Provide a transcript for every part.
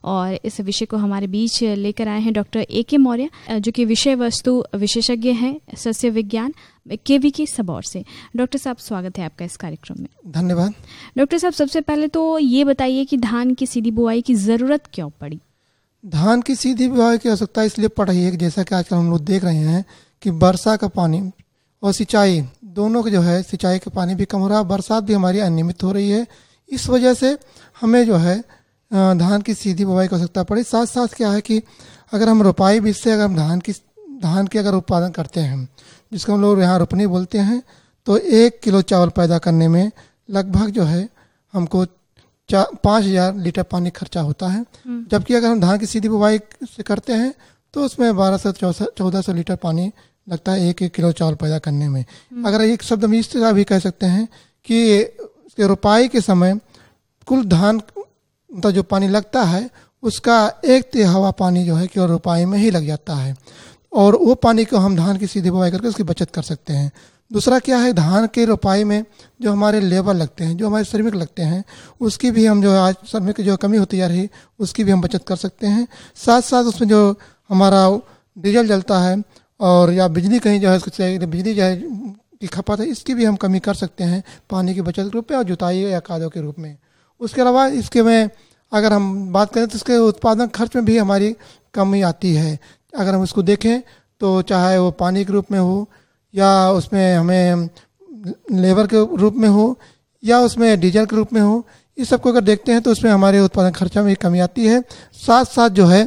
और इस विषय को हमारे बीच लेकर आए हैं डॉक्टर AK मौर्य, जो कि विषय वस्तु विशेषज्ञ हैं सस्य विज्ञान KVK सबौर से। डॉक्टर साहब, स्वागत है आपका इस कार्यक्रम में। धन्यवाद। डॉक्टर साहब, सबसे पहले तो ये बताइए कि धान की सीधी बुआई की ज़रूरत क्यों पड़ी? धान की सीधी बुआई की आवश्यकता इसलिए पड़ रही है कि जैसा कि आजकल हम लोग देख रहे हैं कि वर्षा का पानी और सिंचाई दोनों के जो है, सिंचाई का पानी भी कम हो रहा है, बरसात भी हमारी अनियमित हो रही है। इस वजह से हमें जो है धान की सीधी बुआई की आवश्यकता पड़ी। साथ साथ क्या है कि अगर हम रोपाई बीज से अगर धान के अगर उत्पादन करते हैं, जिसको हम लोग यहाँ रोपनी बोलते हैं, तो 1 किलो चावल पैदा करने में लगभग जो है हमको 5,000 लीटर पानी खर्चा होता है। जबकि अगर हम धान की सीधी बुआई से करते हैं तो उसमें 1200-1400 लीटर पानी लगता है 1 किलो चावल पैदा करने में। अगर एक शब्द हम इस तरह भी कह सकते हैं कि रोपाई के समय कुल धान मतलब जो पानी लगता है उसका 1/3 पानी जो है केवल रोपाई में ही लग जाता है, और वो पानी को हम धान की सीधी बुआई करके उसकी बचत कर सकते हैं। दूसरा क्या है, धान के रोपाई में जो हमारे लेबर लगते हैं, जो हमारे श्रमिक लगते हैं, उसकी भी हम जो आज श्रमिक जो कमी होती जा रही उसकी भी हम बचत कर सकते हैं। साथ साथ उसमें जो हमारा डीजल जलता है और या बिजली कहीं जो है बिजली जो है की खपत है, इसकी भी हम कमी कर सकते हैं पानी की बचत के रूप में और जुताई या कादों के रूप में। उसके अलावा इसके में अगर हम बात करें तो इसके उत्पादन खर्च में भी हमारी कमी आती है। अगर हम इसको देखें तो चाहे वो पानी के रूप में हो या उसमें हमें लेबर के रूप में हो या उसमें डीजल के रूप में हो, इस सबको अगर देखते हैं तो उसमें हमारे उत्पादन खर्चा में कमी आती है। साथ साथ जो है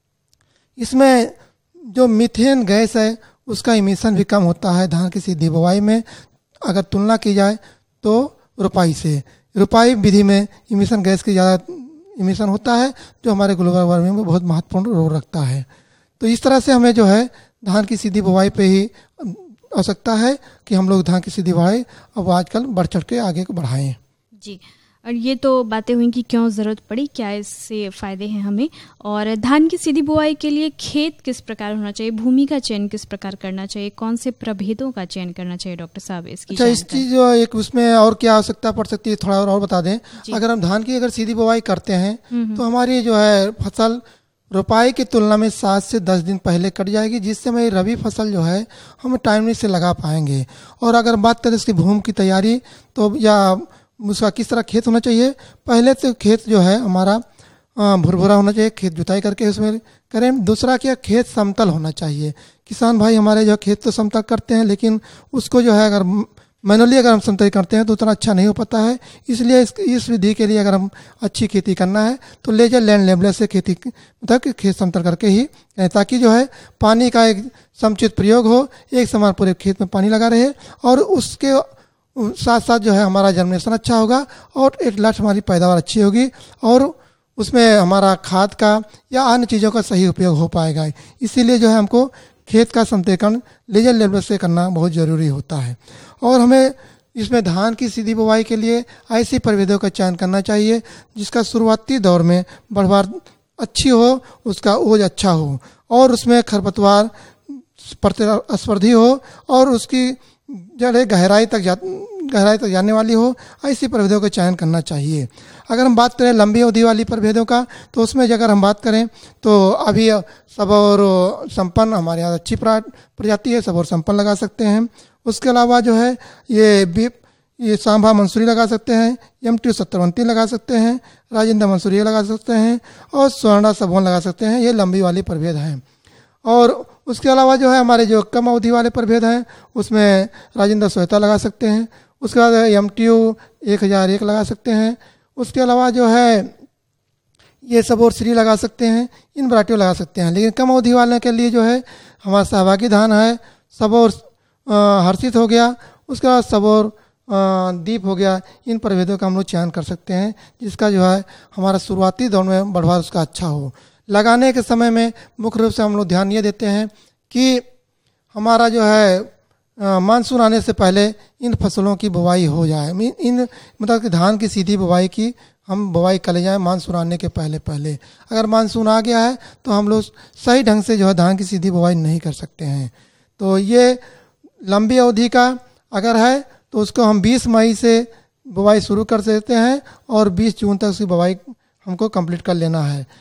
इसमें जो मीथेन गैस है उसका इमिशन भी कम होता है धान की सीधी बुआई में, अगर तुलना की जाए तो रोपाई से। रोपाई विधि में इमिशन गैस की ज़्यादा इमिशन होता है जो हमारे ग्लोबल वार्मिंग में बहुत महत्वपूर्ण रोल रखता है। तो इस तरह से हमें जो है धान की सीधी बुआई पे ही आवश्यकता है कि हम लोग धान की सीधी बुआई अब आजकल बढ़ चढ़ के आगे को बढ़ाएं। जी, और ये तो बातें हुई कि क्यों ज़रूरत पड़ी, क्या इससे फ़ायदे हैं हमें, और धान की सीधी बुआई के लिए खेत किस प्रकार होना चाहिए, भूमि का चयन किस प्रकार करना चाहिए, कौन से प्रभेदों का चयन करना चाहिए डॉक्टर साहब, इसकी अच्छा इस चीज़ एक उसमें और क्या आवश्यकता पड़ सकती है थोड़ा और बता दें। अगर हम धान की अगर सीधी बुआई करते हैं तो हमारी जो है फसल रोपाई की तुलना में 7 से 10 दिन पहले कट जाएगी, जिससे हमारी रबी फसल जो है हम टाइमली से लगा पाएंगे। और अगर बात करें इसकी भूमि की तैयारी तो या उसका किस तरह खेत होना चाहिए, पहले तो खेत जो है हमारा भुरभुरा होना चाहिए, खेत जुताई करके उसमें करें। दूसरा क्या, खेत समतल होना चाहिए। किसान भाई हमारे जो खेत तो समतल करते हैं, लेकिन उसको जो है अगर मैनुअली अगर हम समतल करते हैं तो उतना अच्छा नहीं हो पाता है। इसलिए इस विधि के लिए अगर हम अच्छी खेती करना है तो लेजर लैंड लेवलर से खेती मतलब कि खेत समतल करके ही, ताकि जो है पानी का एक समुचित प्रयोग हो, एक समान पूरे खेत में पानी लगा रहे और उसके साथ साथ जो है हमारा जर्मिनेशन अच्छा होगा और एट लास्ट हमारी पैदावार अच्छी होगी और उसमें हमारा खाद का या अन्य चीज़ों का सही उपयोग हो पाएगा। इसीलिए जो है हमको खेत का समतलीकरण लेजर लेवल से करना बहुत ज़रूरी होता है। और हमें इसमें धान की सीधी बुआई के लिए ऐसी प्रभेदों का चयन करना चाहिए जिसका शुरुआती दौर में बढ़वार अच्छी हो, उसका ओज अच्छा हो और उसमें खरपतवार प्रतिस्पर्धी हो और उसकी जड़ गहराई तक जाने वाली हो, ऐसी प्रभेदों का चयन करना चाहिए। अगर हम बात करें लंबी अवधि वाली प्रभेदों का तो उसमें अगर हम बात करें तो अभी सबौर संपन्न हमारे यहाँ अच्छी प्रजाति है, सबौर संपन्न लगा सकते हैं। उसके अलावा जो है ये सांभा मंसूरी लगा सकते हैं, MTU 7029 लगा सकते हैं, राजेंद्र मंसूरी लगा सकते हैं और स्वर्णा सबोन लगा सकते हैं। ये लंबी वाली प्रभेद हैं। और उसके अलावा जो है हमारे जो कम अवधि वाले प्रभेद हैं उसमें राजेंद्र श्वेता लगा सकते हैं। उसके बाद MTU 1001 लगा सकते हैं। उसके अलावा जो है ये सबौर श्री लगा सकते हैं, इन वैरायटियों लगा सकते हैं। लेकिन कम अवधि वाले के लिए जो है हमारा सहभागी धान है, सबौर हर्षित हो गया, उसके बाद सबौर दीप हो गया। इन प्रभेदों का हम लोग चयन कर सकते हैं जिसका जो है हमारा शुरुआती दौर में बढ़वार उसका अच्छा हो। लगाने के समय में मुख्य रूप से हम लोग ध्यान ये देते हैं कि हमारा जो है मानसून आने से पहले इन फसलों की बुवाई हो जाए। इन मतलब कि धान की सीधी बुवाई की हम बुवाई कर ले जाएँ मानसून आने के पहले। अगर मानसून आ गया है तो हम लोग सही ढंग से जो है धान की सीधी बुवाई नहीं कर सकते हैं। तो ये लंबी अवधि का अगर है तो उसको हम 20 मई से बुवाई शुरू कर देते हैं और 20 जून तक उसकी बुवाई हमको कंप्लीट कर लेना है।